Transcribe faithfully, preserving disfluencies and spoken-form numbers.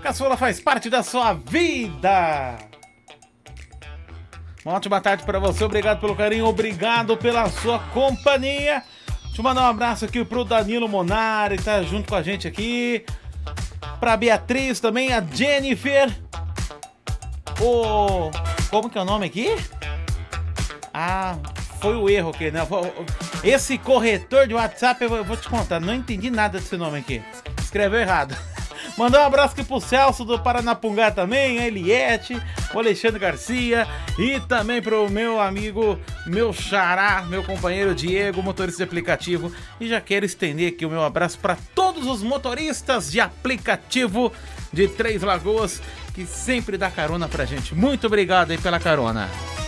caçula faz parte da sua vida. Uma ótima tarde para você, obrigado pelo carinho, obrigado pela sua companhia. Deixa eu mandar um abraço aqui pro Danilo Monari, tá junto com a gente aqui. Pra Beatriz também, a Jennifer. O... Como que é o nome aqui? Ah, foi o erro aqui, né? Esse corretor de WhatsApp, eu vou te contar, não entendi nada desse nome aqui. Escreveu errado. Mandar um abraço aqui pro Celso do Paranapungá também, a Eliette, o Alexandre Garcia e também pro meu amigo, meu xará, meu companheiro Diego, motorista de aplicativo. E já quero estender aqui o meu abraço para todos os motoristas de aplicativo de Três Lagoas que sempre dá carona pra gente. Muito obrigado aí pela carona.